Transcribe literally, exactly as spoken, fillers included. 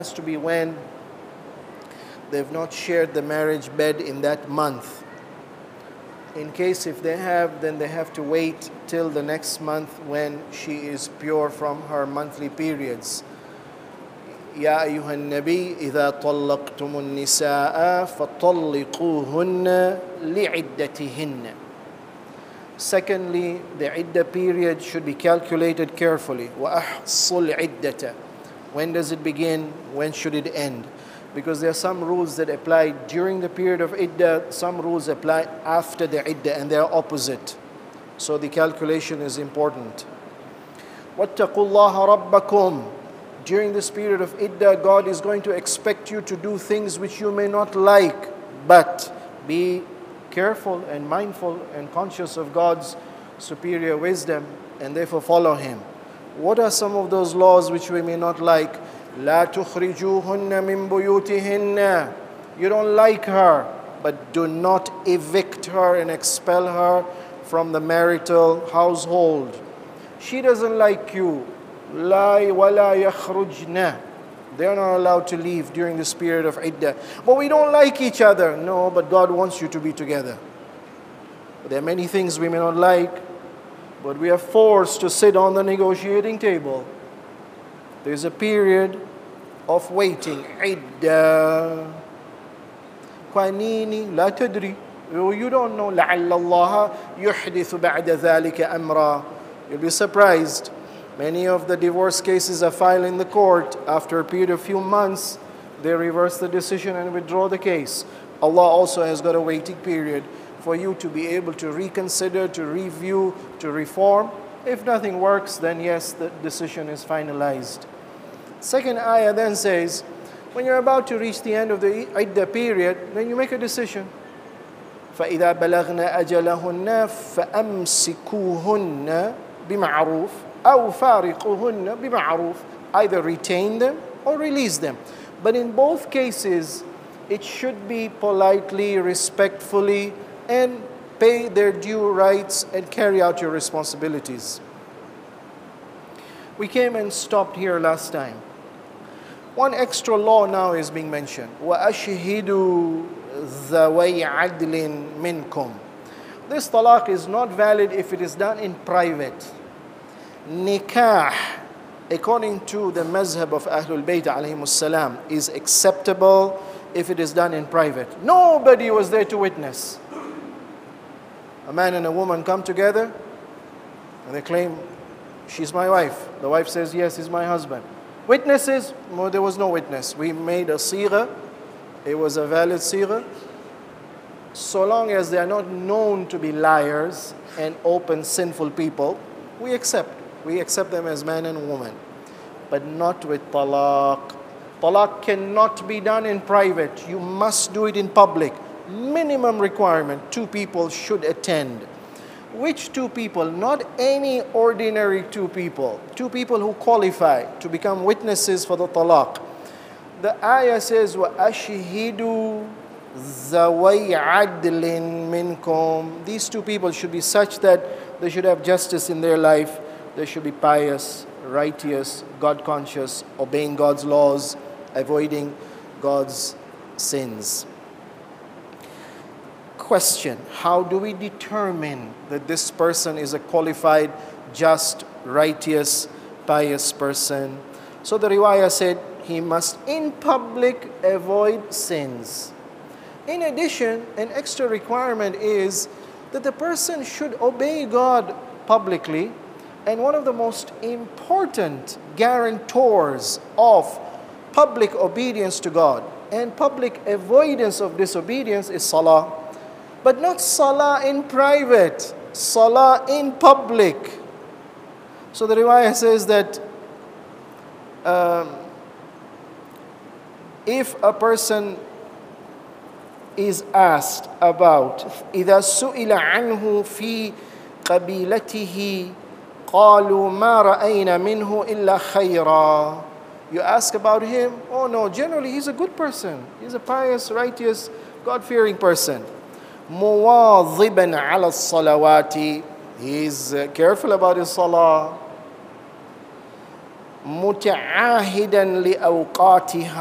has to be when they've not shared the marriage bed in that month. In case if they have, then they have to wait till the next month when she is pure from her monthly periods. يا أيها النبي إذا طلقتم النساء فطلقوهن لعدتهن. Secondly, the iddah period should be calculated carefully. وأحصوا العدة. When does it begin? When should it end? Because there are some rules that apply during the period of iddah, some rules apply after the iddah, and they are opposite. So the calculation is important. وَاتَّقُوا اللَّهَ رَبَّكُمْ. During this period of iddah, God is going to expect you to do things which you may not like, but be careful and mindful and conscious of God's superior wisdom and therefore follow Him. What are some of those laws which we may not like? لا تخرجوهن من بيوتهن. You don't like her, but do not evict her and expel her from the marital household. She doesn't like you. لا ولا يخرجن. They are not allowed to leave during this period of iddah. But we don't like each other. No, but God wants you to be together. There are many things we may not like, but we are forced to sit on the negotiating table. There's a period of waiting. Iddah. Kwanini la tadri. You don't know. لعل الله يحدث بعد ذلك أمرا. You'll be surprised. Many of the divorce cases are filed in the court. After a period of few months, they reverse the decision and withdraw the case. Allah also has got a waiting period for you to be able to reconsider, to review, to reform. If nothing works, then yes, the decision is finalized. Second ayah then says, when you're about to reach the end of the iddah period, then you make a decision. فَإِذَا بَلَغْنَا أَجَلَهُنَّ فَأَمْسِكُوهُنَّ بِمَعْرُوفٍ أَوْ فَارِقُوهُنَّ بِمَعْرُوفٍ. Either retain them or release them. But in both cases, it should be politely, respectfully, and pay their due rights and carry out your responsibilities. We came and stopped here last time. One extra law now is being mentioned. وَأَشْهِدُوا ذَوَيْ عَدْلٍ مِنْكُمْ. This talaq is not valid if it is done in private. Nikah, according to the mazhab of Ahlul Bayt alayhimus salam, is acceptable if it is done in private. Nobody was there to witness. A man and a woman come together and they claim, she's my wife. The wife says, yes, he's my husband. Witnesses? No, there was no witness. We made a sigha. It was a valid sigha. So long as they are not known to be liars and open sinful people, we accept. We accept them as man and woman. But not with talaq. Talaq cannot be done in private. You must do it in public. Minimum requirement, two people should attend. Which two people? Not any ordinary two people. Two people who qualify to become witnesses for the talaq. The ayah says, وَأَشْهِدُوا ذَوَيْ عَدْلٍ مِنْكُمْ. These two people should be such that they should have justice in their life. They should be pious, righteous, God-conscious, obeying God's laws, avoiding God's sins. Question: how do we determine that this person is a qualified, just, righteous, pious person? So the riwayah said he must in public avoid sins. In addition, an extra requirement is that the person should obey God publicly. And one of the most important guarantors of public obedience to God and public avoidance of disobedience is salah. But not salah in private, salah in public. So the riwayah says that um, if a person is asked about إِذَا سُئِلَ عَنْهُ فِي قَبِيلَتِهِ قَالُوا مَا رَأَيْنَا مِنْهُ إِلَّا خَيْرًا. You ask about him, oh no, generally he's a good person. He's a pious, righteous, God-fearing person. مُوَاظِبًا عَلَى الصَّلَوَاتِ. He's uh, careful about his salah. متعاهدا لأوقاتها